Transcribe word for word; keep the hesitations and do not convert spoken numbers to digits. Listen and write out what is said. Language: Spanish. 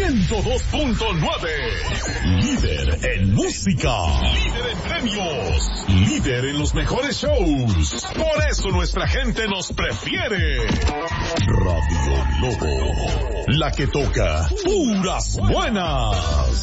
ciento dos punto nueve. Líder en música. Líder en premios. Líder en los mejores shows. Por eso nuestra gente nos prefiere. Radio Lobo. La que toca puras buenas.